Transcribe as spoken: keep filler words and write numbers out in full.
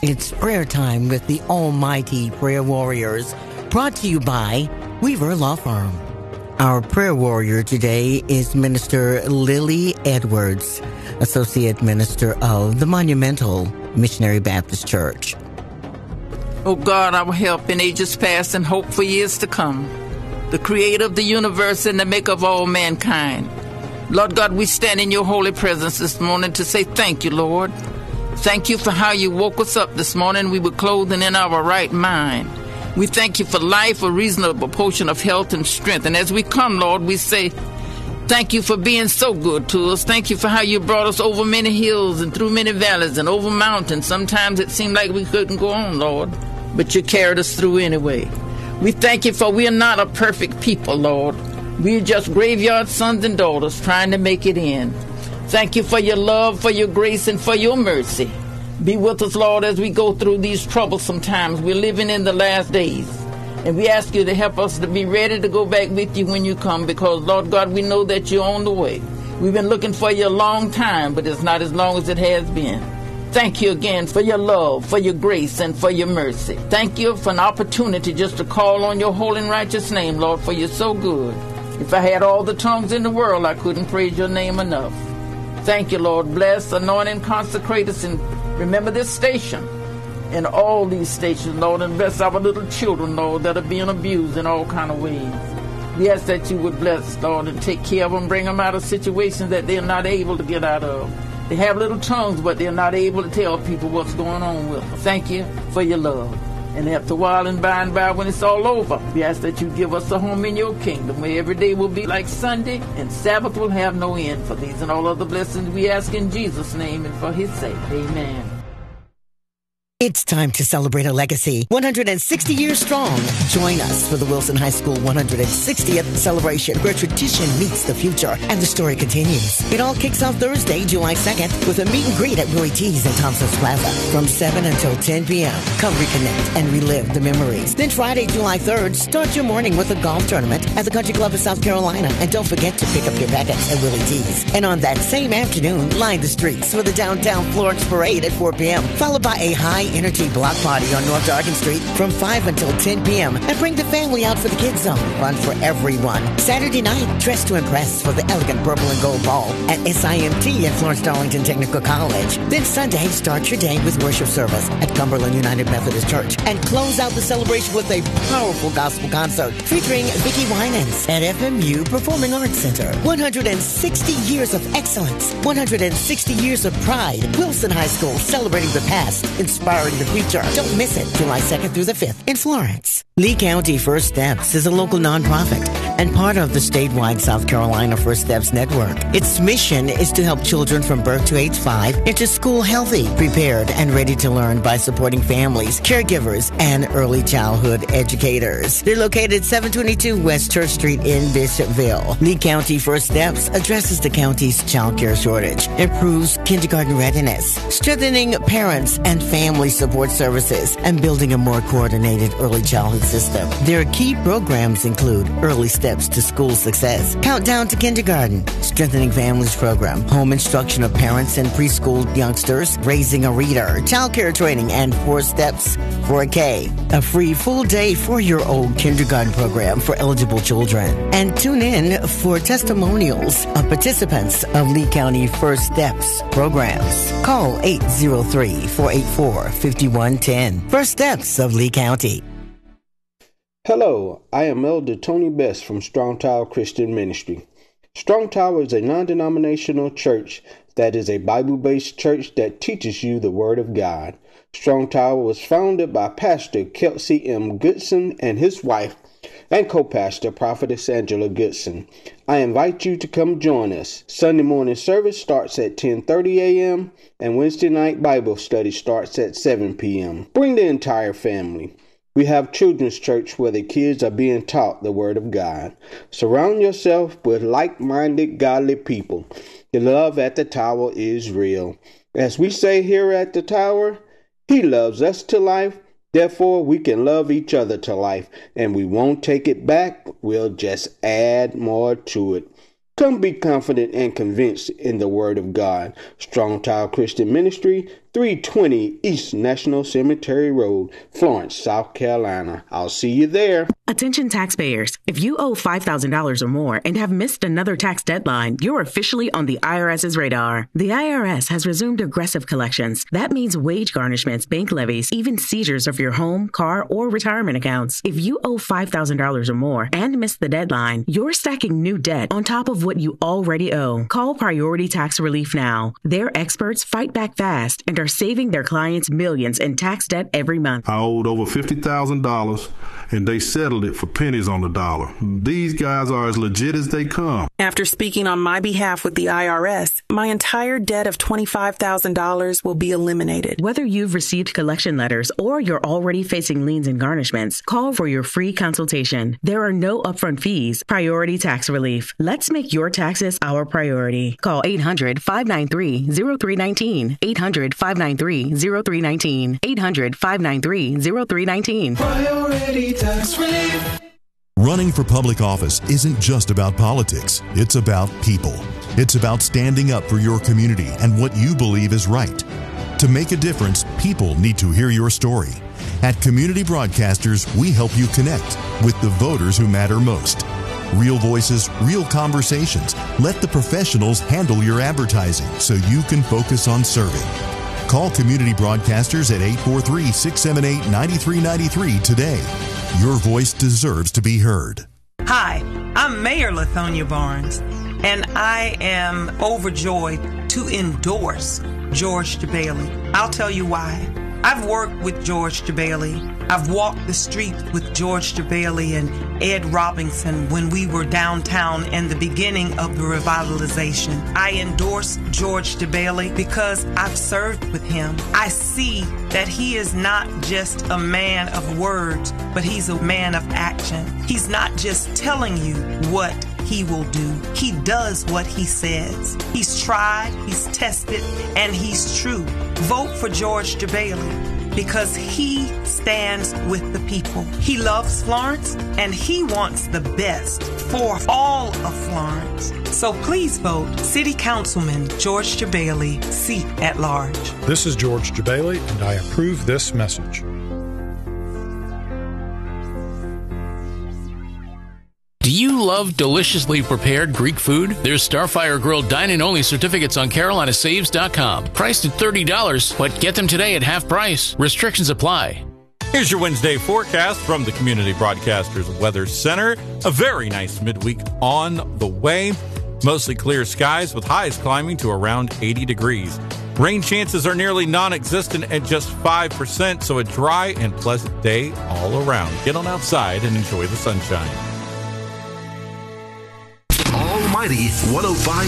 It's prayer time with the Almighty Prayer Warriors, brought to you by Weaver Law Firm. Our prayer warrior today is Minister Lily Edwards, Associate Minister of the Monumental Missionary Baptist Church. O God, our help in ages past and hope for years to come, the creator of the universe and the maker of all mankind. Lord God, we stand in your holy presence this morning to say thank you, Lord. Thank you for how you woke us up this morning. We were clothed and in our right mind. We thank you for life, a reasonable portion of health and strength. And as we come, Lord, we say thank you for being so good to us. Thank you for how you brought us over many hills and through many valleys and over mountains. Sometimes it seemed like we couldn't go on, Lord, but you carried us through anyway. We thank you for we are not a perfect people, Lord. We are just graveyard sons and daughters trying to make it in. Thank you for your love, for your grace, and for your mercy. Be with us, Lord, as we go through these troublesome times. We're living in the last days. And we ask you to help us to be ready to go back with you when you come, because, Lord God, we know that you're on the way. We've been looking for you a long time, but it's not as long as it has been. Thank you again for your love, for your grace, and for your mercy. Thank you for an opportunity just to call on your holy and righteous name, Lord, for you're so good. If I had all the tongues in the world, I couldn't praise your name enough. Thank you, Lord. Bless, anoint, and consecrate us, and remember this station and all these stations, Lord, and bless our little children, Lord, that are being abused in all kind of ways. We ask that you would bless, Lord, and take care of them, bring them out of situations that they're not able to get out of. They have little tongues, but they're not able to tell people what's going on with them. Thank you for your love. And after a while and by and by, when it's all over, we ask that you give us a home in your kingdom, where every day will be like Sunday and Sabbath will have no end. For these and all other blessings we ask in Jesus' name and for his sake. Amen. It's time to celebrate a legacy one hundred sixty years strong. Join us for the Wilson High School one hundred sixtieth celebration, where tradition meets the future and the story continues. It all kicks off Thursday, July second, with a meet and greet at Willie T's in Thompson's Plaza from seven until ten p.m. Come reconnect and relive the memories. Then Friday, July third, start your morning with a golf tournament at the Country Club of South Carolina. And don't forget to pick up your packets at Willie T's. And on that same afternoon, line the streets for the Downtown Florence Parade at four p.m., followed by a high energy block party on North Dargan Street from five until ten p.m. And bring the family out for the Kids Zone. Fun for everyone. Saturday night, dress to impress for the elegant purple and gold ball at S I M T at Florence Darlington Technical College. Then Sunday, start your day with worship service at Cumberland United Methodist Church. And close out the celebration with a powerful gospel concert featuring Vicki Winans at F M U Performing Arts Center. one hundred sixty years of excellence. one hundred sixty years of pride. Wilson High School, celebrating the past, inspiring the future. Don't miss it. July second through the fifth in Florence. Lee County First Steps is a local nonprofit and part of the statewide South Carolina First Steps Network. Its mission is to help children from birth to age five into school healthy, prepared, and ready to learn by supporting families, caregivers, and early childhood educators. They're located at seven twenty-two West Church Street in Bishopville. Lee County First Steps addresses the county's child care shortage, improves kindergarten readiness, strengthening parents and family support services, and building a more coordinated early childhood system. Their key programs include Early Steps to School Success, Countdown to Kindergarten, Strengthening Families Program, Home Instruction of Parents and Preschool Youngsters, Raising a Reader, Child Care Training, and Four Steps for a K, a free full-day four-year-old kindergarten program for eligible children. And tune in for testimonials of participants of Lee County First Steps programs. Call eight zero three, four eight four, five one one zero. First Steps of Lee County. Hello, I am Elder Tony Best from Strong Tower Christian Ministry. Strong Tower is a non-denominational church that is a Bible-based church that teaches you the Word of God. Strong Tower was founded by Pastor Kelsey M. Goodson and his wife, and co-pastor Prophetess Angela Goodson. I invite you to come join us. Sunday morning service starts at ten thirty a.m. and Wednesday night Bible study starts at seven p.m. Bring the entire family. We have children's church where the kids are being taught the Word of God. Surround yourself with like-minded, godly people. The love at the Tower is real. As we say here at the Tower, He loves us to life. Therefore, we can love each other to life, and we won't take it back. We'll just add more to it. Come be confident and convinced in the Word of God. Strong Tower Christian Ministry, three twenty East National Cemetery Road, Florence, South Carolina. I'll see you there. Attention taxpayers. If you owe five thousand dollars or more and have missed another tax deadline, you're officially on the I R S's radar. The I R S has resumed aggressive collections. That means wage garnishments, bank levies, even seizures of your home, car, or retirement accounts. If you owe five thousand dollars or more and missed the deadline, you're stacking new debt on top of what you already owe. Call Priority Tax Relief now. Their experts fight back fast and are saving their clients millions in tax debt every month. I owed over fifty thousand dollars, and they settled it for pennies on the dollar. These guys are as legit as they come. After speaking on my behalf with the I R S, my entire debt of twenty-five thousand dollars will be eliminated. Whether you've received collection letters or you're already facing liens and garnishments, call for your free consultation. There are no upfront fees. Priority Tax Relief. Let's make your taxes our priority. Call eight hundred, five nine three, zero three one nine. eight hundred, five nine three, zero three one nine. eight hundred, five nine three, zero three one nine. Priority Tax Relief. Running for public office isn't just about politics. It's about people. It's about standing up for your community and what you believe is right. To make a difference, people need to hear your story. At Community Broadcasters, we help you connect with the voters who matter most. Real voices, real conversations. Let the professionals handle your advertising so you can focus on serving. Call Community Broadcasters at eight four three, six seven eight, nine three nine three today. Your voice deserves to be heard. Hi, I'm Mayor Lithonia Barnes, and I am overjoyed to endorse George DeBailey. I'll tell you why. I've worked with George DeBailey. I've walked the streets with George DeBailey and Ed Robinson when we were downtown in the beginning of the revitalization. I endorse George DeBailey because I've served with him. I see that he is not just a man of words, but he's a man of action. He's not just telling you what he will do. He does what he says. He's tried, he's tested, and he's true. Vote for George DeBailey because he stands with the people. He loves Florence, and he wants the best for all of Florence. So please vote City Councilman George DeBailey, seat at large. This is George DeBailey, and I approve this message. Do you love deliciously prepared Greek food? There's Starfire Grilled Dine-In Only certificates on Carolina Saves dot com. Priced at thirty dollars, but get them today at half price. Restrictions apply. Here's your Wednesday forecast from the Community Broadcasters Weather Center. A very nice midweek on the way. Mostly clear skies with highs climbing to around eighty degrees. Rain chances are nearly non-existent at just five percent, so a dry and pleasant day all around. Get on outside and enjoy the sunshine. Almighty one oh five